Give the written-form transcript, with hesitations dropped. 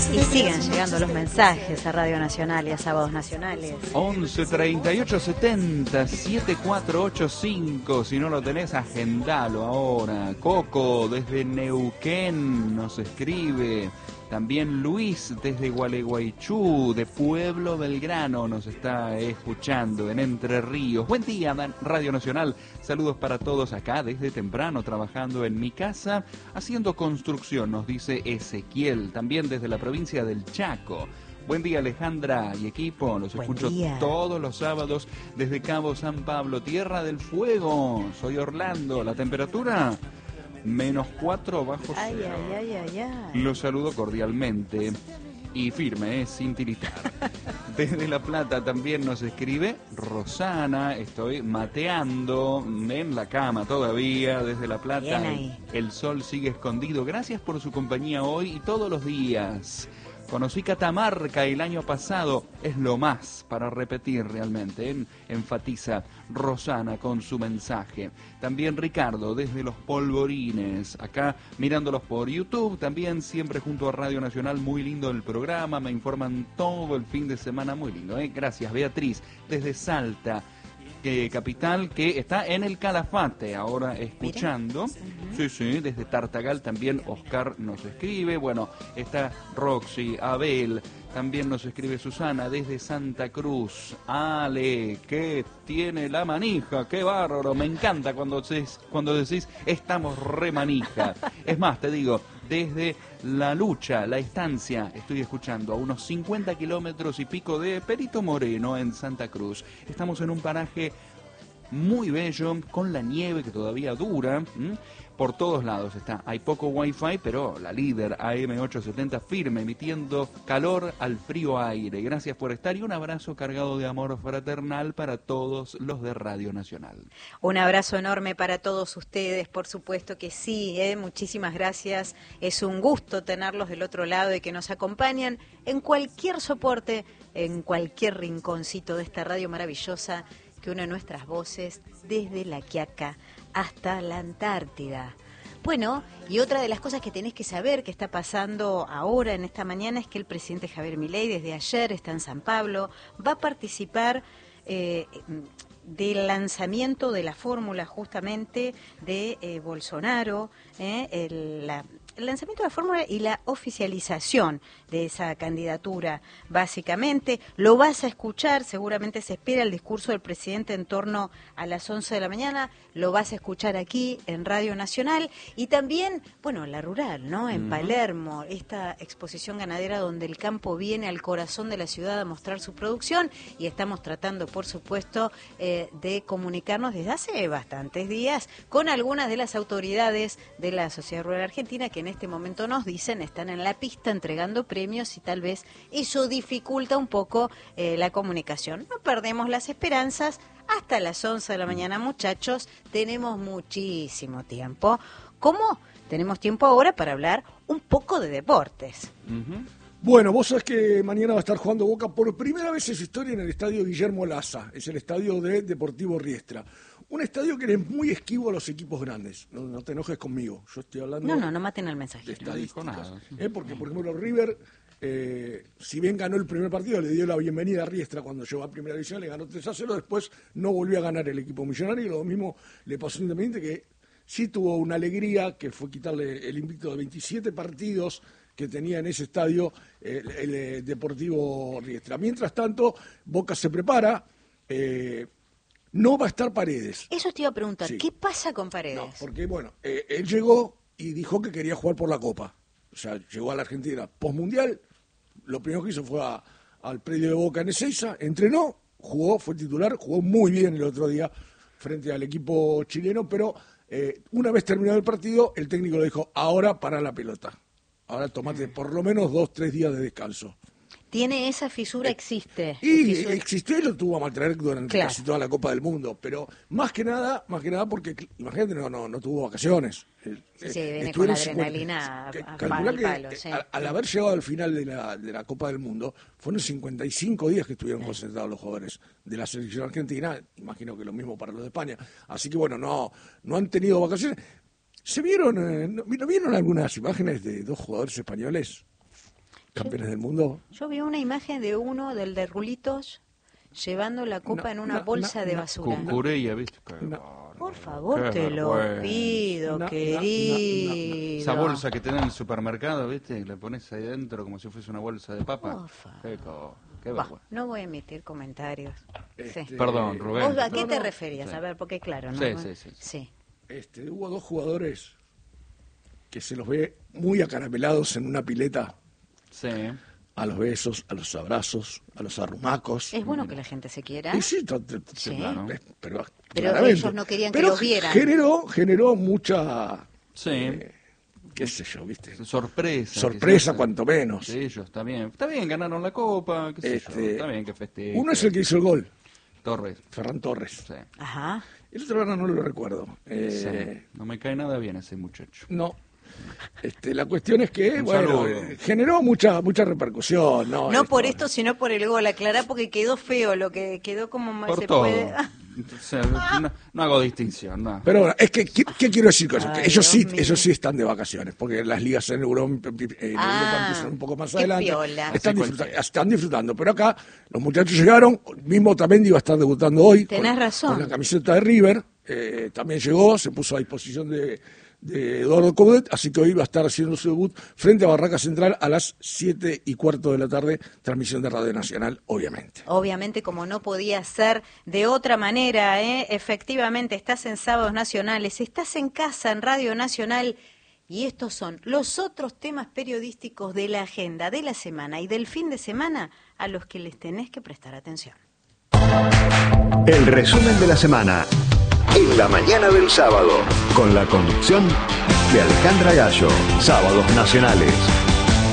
Y siguen llegando los mensajes a Radio Nacional y a Sábados Nacionales. 11 38 70 7485. Si no lo tenés, agendalo ahora. Coco desde Neuquén nos escribe. También Luis desde Gualeguaychú, de Pueblo Belgrano, nos está escuchando en Entre Ríos. Buen día, Radio Nacional. Saludos para todos acá desde temprano, trabajando en mi casa, haciendo construcción, nos dice Ezequiel. También desde la provincia del Chaco. Buen día, Alejandra y equipo. Los escucho todos los sábados desde Cabo San Pablo, Tierra del Fuego. Soy Orlando. ¿La temperatura? -4 bajo cero. Los saludo cordialmente y firme, sin tiritar. Desde La Plata también nos escribe Rosana. Estoy mateando en la cama todavía desde La Plata. El sol sigue escondido. Gracias por su compañía hoy y todos los días. Conocí Catamarca el año pasado, es lo más para repetir realmente, enfatiza Rosana con su mensaje. También Ricardo desde Los Polvorines, acá mirándolos por YouTube, también siempre junto a Radio Nacional, muy lindo el programa, me informan todo el fin de semana, muy lindo, ¿eh? Gracias. Beatriz desde Salta. Capital, que está en el Calafate ahora escuchando. Sí, desde Tartagal también Oscar nos escribe. Bueno, está Roxy, Abel, también nos escribe Susana desde Santa Cruz. Ale, que tiene la manija, qué bárbaro, me encanta cuando decís estamos re manija. Es más, te digo, desde La Lucha, La Estancia, estoy escuchando a unos 50 kilómetros y pico de Perito Moreno en Santa Cruz. Estamos en un paraje muy bello, con la nieve que todavía dura. Por todos lados está. Hay poco wifi, pero la líder AM870 firme, emitiendo calor al frío aire. Gracias por estar y un abrazo cargado de amor fraternal para todos los de Radio Nacional. Un abrazo enorme para todos ustedes, por supuesto que sí, muchísimas gracias. Es un gusto tenerlos del otro lado y que nos acompañan en cualquier soporte, en cualquier rinconcito de esta radio maravillosa que une nuestras voces desde La Quiaca hasta la Antártida. Bueno, y otra de las cosas que tenés que saber que está pasando ahora en esta mañana es que el presidente Javier Milei desde ayer está en San Pablo, va a participar del lanzamiento de la fórmula justamente de Bolsonaro, el lanzamiento de la fórmula y la oficialización de esa candidatura, básicamente. Lo vas a escuchar, seguramente se espera el discurso del presidente en torno a las 11 de la mañana, lo vas a escuchar aquí en Radio Nacional y también, bueno, la rural, ¿no? En Palermo, esta exposición ganadera donde el campo viene al corazón de la ciudad a mostrar su producción y estamos tratando, por supuesto, de comunicarnos desde hace bastantes días con algunas de las autoridades de la Sociedad Rural Argentina que en este momento nos dicen están en la pista entregando premios y tal vez eso dificulta un poco la comunicación. No perdemos las esperanzas. Hasta las 11 de la mañana, muchachos, tenemos muchísimo tiempo. ¿Cómo? Tenemos tiempo ahora para hablar un poco de deportes. Bueno, vos sabés que mañana va a estar jugando Boca por primera vez en su historia en el estadio Guillermo Laza, es el estadio de Deportivo Riestra. Un estadio que es muy esquivo a los equipos grandes, no te enojes conmigo, yo estoy hablando... No maten el mensaje. De estadísticas, porque por ejemplo River, si bien ganó el primer partido, le dio la bienvenida a Riestra cuando llegó a Primera División, le ganó 3-0, después no volvió a ganar el equipo millonario, y lo mismo le pasó a Independiente, que sí tuvo una alegría, que fue quitarle el invicto de 27 partidos que tenía en ese estadio el Deportivo Riestra. Mientras tanto, Boca se prepara, no va a estar Paredes. Eso te iba a preguntar, sí. ¿Qué pasa con Paredes? No, porque bueno, él llegó y dijo que quería jugar por la Copa. O sea, llegó a la Argentina postmundial, lo primero que hizo fue al predio de Boca en Ezeiza, entrenó, jugó, fue titular, jugó muy bien el otro día frente al equipo chileno, pero una vez terminado el partido, el técnico le dijo, ahora para la pelota. Ahora tomate por lo menos 2-3 días de descanso. Tiene esa fisura, existe. Y existió y lo tuvo a maltraer durante casi toda la Copa del Mundo, pero más que nada porque, imagínate, no tuvo vacaciones. Sí, viene con adrenalina calcula que palo, sí. Al haber llegado al final de la Copa del Mundo, fueron 55 días que estuvieron concentrados los jugadores de la selección argentina, imagino que lo mismo para los de España. Así que bueno, no han tenido vacaciones. ¿No vieron algunas imágenes de dos jugadores españoles? campeones del mundo. Yo vi una imagen de uno, del de Rulitos, llevando la copa en una bolsa de basura. Cucureya, ¿viste? Por favor, te lo pido, querido. Esa bolsa que te dan en el supermercado, ¿viste? Y la pones ahí dentro como si fuese una bolsa de papa. Por favor. Qué Bah, vergüenza. no voy a emitir comentarios. Sí. Perdón, Rubén. ¿Vos a qué te no. referías? Sí. A ver, porque claro, ¿no? Sí. Hubo 2 jugadores que se los ve muy acaramelados en una pileta, Sí. a los besos, a los abrazos, a los arrumacos. Es bueno que la gente se quiera. Y sí, Sí. claro. pero Pero ellos no querían que los vieran. Generó mucha, Sí. qué sé yo, ¿viste? Sorpresa. Sorpresa, quizás, cuanto menos. de ellos, está bien. Está bien, ganaron la copa, qué sé yo. Está bien que festejen. Uno es el que hizo el gol, Torres. Ferran Torres. Sí. Ajá. El otro ahora no lo recuerdo. Sí. No me cae nada bien ese muchacho. No. La cuestión es que, Un bueno, saludo. generó mucha repercusión. No por esto, sino por el gol. Aclará porque quedó feo, lo que quedó como más Por se todo. puede. O sea, no hago distinción, no. Pero bueno, es que, ¿qué quiero decir con eso? Que Ay, ellos Dios sí están de vacaciones, porque las ligas en Europa empiezan un poco más qué adelante. piola. Están disfrutando, pero acá los muchachos llegaron, mismo Tamendi va a estar debutando hoy. Tenés razón. Con la camiseta de River, también llegó, se puso a disposición de Eduardo Coudet, así que hoy va a estar haciendo su debut frente a Barraca Central a las 7:15 de la tarde, transmisión de Radio Nacional, obviamente. Obviamente, como no podía ser de otra manera, efectivamente, estás en Sábados Nacionales, estás en casa en Radio Nacional, y estos son los otros temas periodísticos de la agenda de la semana y del fin de semana a los que les tenés que prestar atención. El resumen de la semana en la mañana del sábado, con la conducción de Alejandra Gallo. Sábados Nacionales.